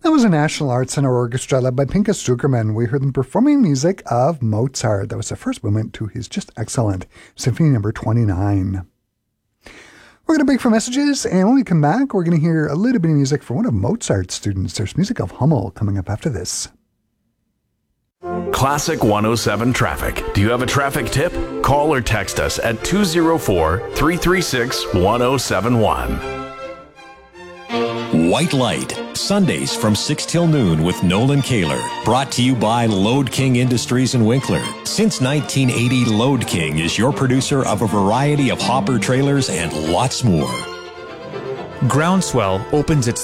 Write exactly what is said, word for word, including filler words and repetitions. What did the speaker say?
That was a National Arts Center Orchestra led by Pinka Zukerman. We heard them performing music of Mozart. That was the first movement to his just excellent Symphony Number twenty-nine. We're going to break for messages, and when we come back, we're going to hear a little bit of music from one of Mozart's students. There's music of Hummel coming up after this. Classic one oh seven Traffic. Do you have a traffic tip? Call or text us at two oh four, three three six, one oh seven one. White Light, Sundays from six till noon with Nolan Kaler. Brought to you by Load King Industries in Winkler. Since nineteen eighty, Load King is your producer of a variety of hopper trailers and lots more. Groundswell opens its